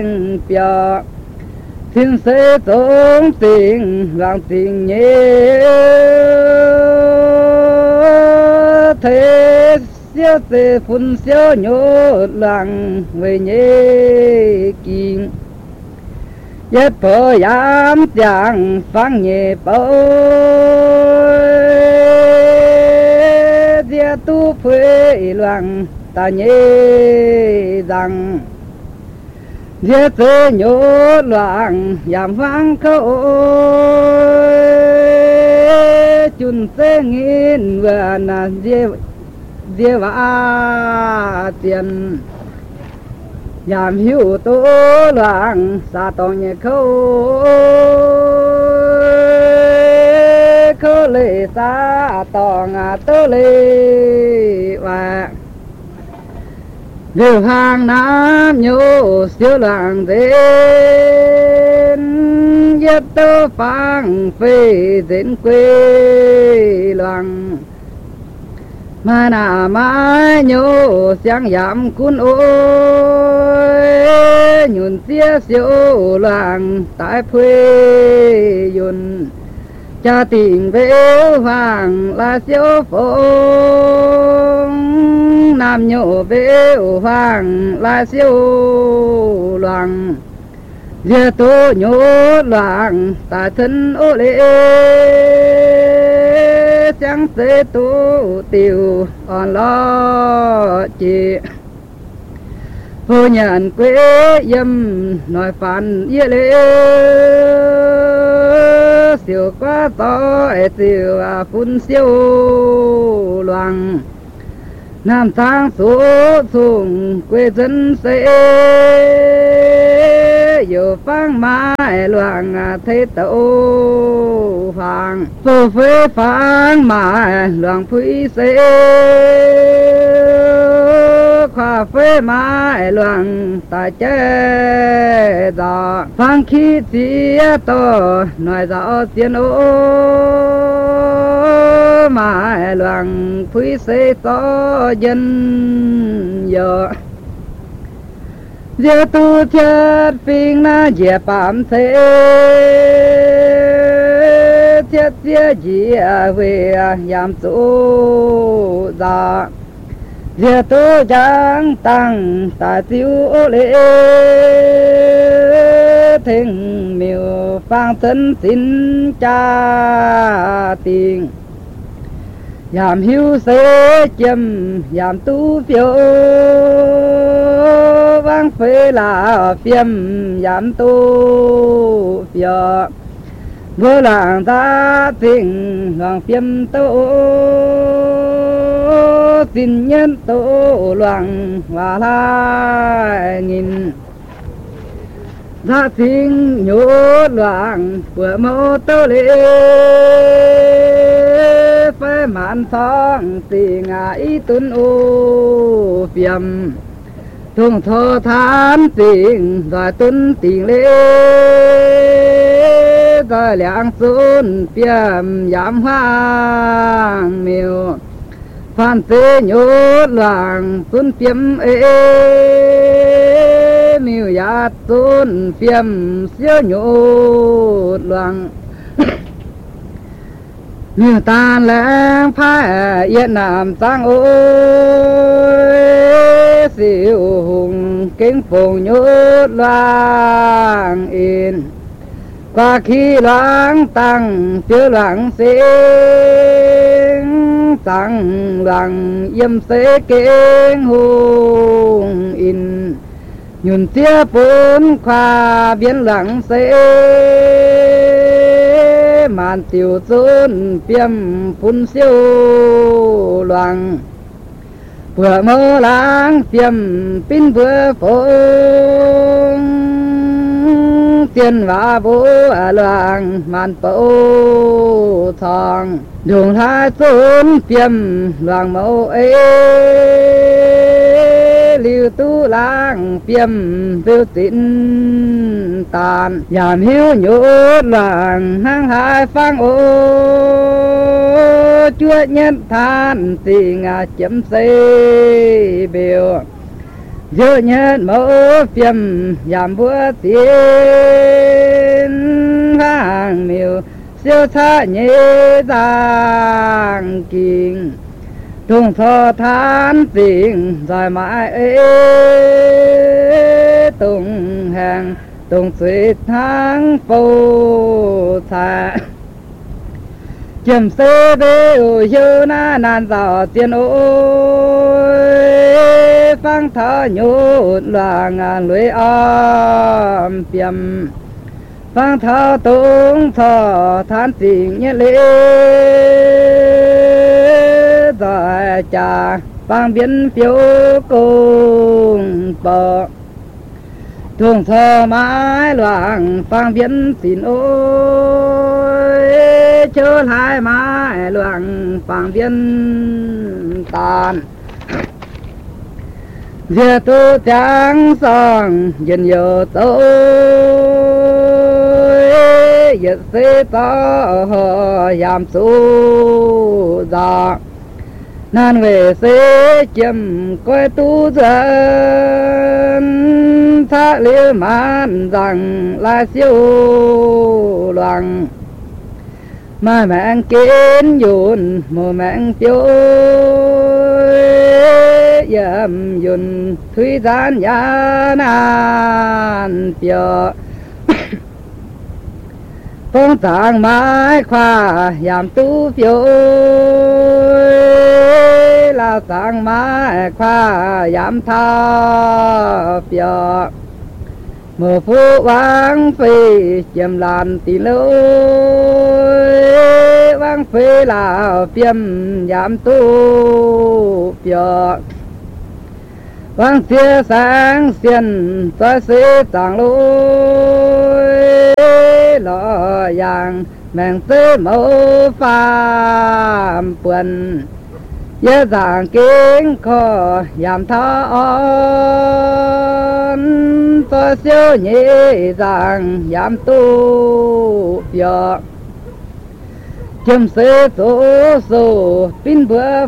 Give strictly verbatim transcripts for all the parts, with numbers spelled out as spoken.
biểu thiên sẽ tốn tình lòng tình nhé thế xưa thế phun xưa nhớ lặng về nhé kinh nhất phở yam chẳng phang nhẹ bầu dia tu phê loạn ta nhé rằng dia thế nhớ loạn yam vang khâu chun thế nghìn và na dia dia va tiền yam hiu tố loạn sa tông nhẹ khâu khâu lệ sa tông à tố lệ và điều hàng nam nhô siêu làng đến nhất tơ phang phê đến quê làng mà nà má nhô sáng giảm cún ôi nhuận xía siêu làng tại phê dùn cha tình véo vàng là siêu phong nam nhô véo vàng là siêu loạn dia tô nhô loạn ta thân ô lê sáng sẽ tô tiêu on lo chị vô nhận quê dâm nói phản yê lê siêu quá to siêu à phun siêu loạn nam tháng số xuống quê dân sẽ dù phang mãi loạn thế tẩu phang vô phê phang mãi loạn phí sẽ khoa phê mãi loạn ta chế gió phang khí tía to nói rõ tiền ô mãi loạn phí sẽ to dân giờ giờ tu chết phiền na giờ bám thế chết giờ gì về yam tu ra giờ tu chẳng tăng ta tiêu lệ thình miêu phang thân xin cha tiền yam hiu sẽ châm yam tu phiêu vang phê là phiêm yam tu phiêu vô làng ta tình hoàng phiêm tô xin nhân tô loạn và lai nghìn ra tình nhớ loạn của mẫu tô lệ phải mạn thong tình ai tuân ô phiêm thùng thọ than tình rồi tuân tình lễ rồi lạng xuân phiêm giảm hoang miêu phan tế nhốt làng xuân phiêm ê miêu yat xuân phiêm siêu nhốt làng miêu tan lãng phai yên nam sang ôi siêu hùng kính phùng nhốt loang in qua khi loáng tăng phía loáng sinh tăng loáng yếm sẽ kính hùng in nhuận tia bốn khoa biến loáng sẽ màn tiểu xuân phiêm phun siêu loang vừa mơ lãng phiêm pin vừa phong tiền và vô loang màn bầu thong đường hai xuân phiêm loang mẫu ấy liu tu lang phiêm tiêu tín tàn giảm hiu nhốt loang hang hai phang ô chúa nhân than tình chấm xây biểu dơ nhật mẫu phiêm giảm bữa tiến vàng miêu siêu xa nhé giang kinh tung thọ than tình rồi mãi ế tung hàng tung suy tháng phô xa chìm sơ bê ủ hiu na nàn dạo tiền ôi phang thở nhốt là ngàn lưới ôm phiêm phang thở tung thọ than tình nhé lễ rồi cha phang biến phiếu cùng bờ thường thơ mãi loạn phang biến xin ôi chớ lại mãi loạn phang biến tàn giờ tu trắng song dần giờ tôi giờ sẽ to giảm số già nan về sẽ chìm coi tu dân tha liêu man rằng là siêu loạn mà mạng kiến dùn mùa mạng tiêu dầm dùn thủy gian giá nan piо phong tàng mãi khoa giảm tu phiếu là tàng mãi khoa giảm tha phiếu mùa phụ vang phi chiếm làn tì lối vang phi là phiếm giảm tu phiếu vang xia sáng xiên cho xế tàng lối lọ yang mèng xế mẫu phàm quần nhớ rằng kính khó giảm thọ ôn cho siêu nhị rằng giảm tu phiền chấm xế số số pin bữa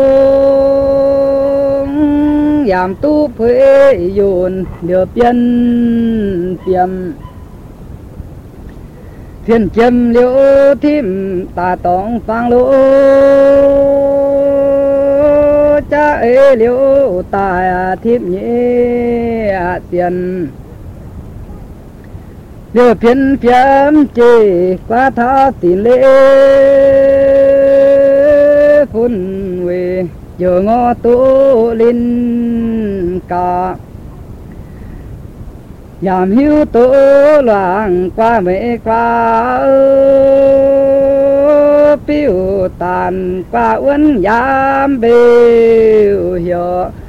phong giảm tu phê dồn được biên tiềm thiên châm liễu thím ta tông phang lỗ cha ê liễu ta thím nhé tiền liễu phiên phiếm chỉ qua thọ tín lễ phun về giờ ngõ tu linh cả giảm hiu tố loạn qua mẹ qua piu tàn qua uốn giảm bêu hiểu